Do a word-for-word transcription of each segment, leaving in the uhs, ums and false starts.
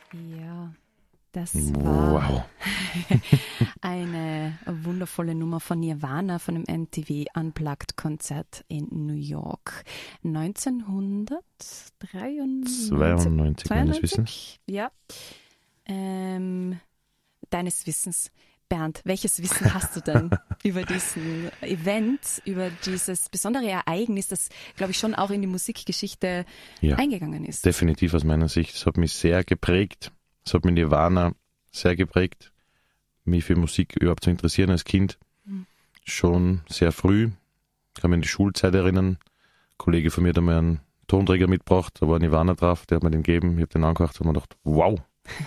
Ja, das war Wow. eine wundervolle Nummer von Nirvana von dem M T V Unplugged Konzert in New York neunzehnhundertdreiundneunzig. zweiundneunzig meines Wissens. Ja. Ähm, deines Wissens. Bernd, welches Wissen hast du denn über diesen Event, über dieses besondere Ereignis, das, glaube ich, schon auch in die Musikgeschichte Ja, eingegangen ist? definitiv aus meiner Sicht. Es hat mich sehr geprägt. Es hat mich Nirvana sehr geprägt, mich für Musik überhaupt zu interessieren als Kind. Mhm. Schon sehr früh. Ich kann mich an die Schulzeit erinnern. Ein Kollege von mir hat einmal einen Tonträger mitgebracht, da war Nirvana drauf, der hat mir den gegeben. Ich habe den angehört und mir gedacht, wow.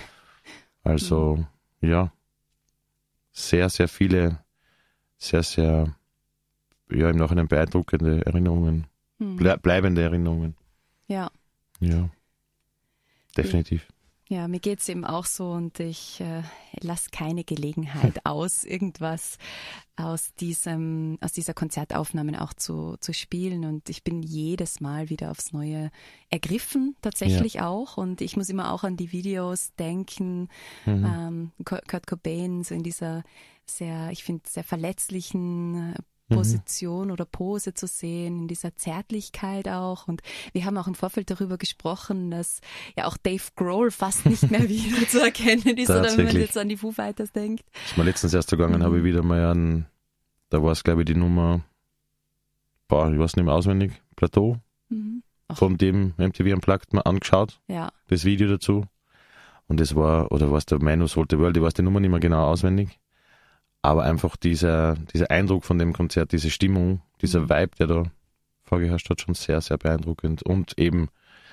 Also, mhm. ja. Sehr, sehr viele, sehr, sehr, ja, im Nachhinein beeindruckende Erinnerungen, hm. ble- bleibende Erinnerungen. Ja. Ja, definitiv. Ja, mir geht's eben auch so und ich äh, lasse keine Gelegenheit aus, irgendwas aus diesem, aus dieser Konzertaufnahme auch zu, zu spielen und ich bin jedes Mal wieder aufs Neue ergriffen, tatsächlich ja. auch und ich muss immer auch an die Videos denken, mhm. ähm, Kurt Cobain so in dieser sehr, ich finde, sehr verletzlichen Position oder Pose zu sehen, in dieser Zärtlichkeit auch. Und wir haben auch im Vorfeld darüber gesprochen, dass ja auch Dave Grohl fast nicht mehr wieder zu erkennen ist, oder wenn man jetzt an die Foo Fighters denkt. Ist mir letztens erst gegangen, mhm. habe ich wieder mal an, da war es glaube ich die Nummer, boah, ich weiß nicht mehr auswendig, Plateau, mhm. von dem M T V Unplugged mal angeschaut, ja. das Video dazu. Und das war, oder was der Manus Hold the World, ich weiß die Nummer nicht mehr genau auswendig. Aber einfach dieser, dieser Eindruck von dem Konzert, diese Stimmung, dieser mhm. Vibe, der da vorgeherrscht hat, schon sehr, sehr beeindruckend. Und eben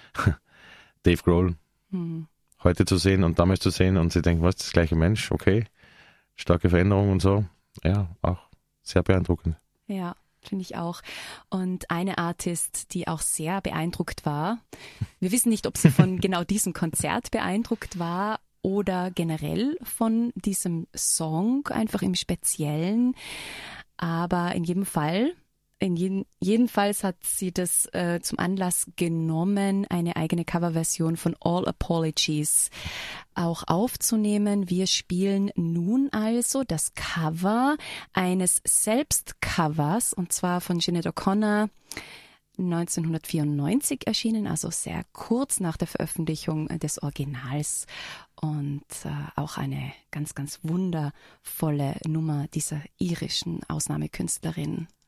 Dave Grohl mhm. heute zu sehen und damals zu sehen und sie denken, was, das gleiche Mensch, okay, starke Veränderung und so. Ja, auch sehr beeindruckend. Ja, finde ich auch. Und eine Artist, die auch sehr beeindruckt war, wir wissen nicht, ob sie von genau diesem Konzert beeindruckt war, oder generell von diesem Song, einfach im Speziellen. Aber in jedem Fall, in jeden, jedenfalls hat sie das äh, zum Anlass genommen, eine eigene Coverversion von All Apologies auch aufzunehmen. Wir spielen nun also das Cover eines Selbstcovers, und zwar von Sinead O'Connor, neunzehnhundertvierundneunzig erschienen, also sehr kurz nach der Veröffentlichung des Originals und äh, auch eine ganz, ganz wundervolle Nummer dieser irischen Ausnahmekünstlerin.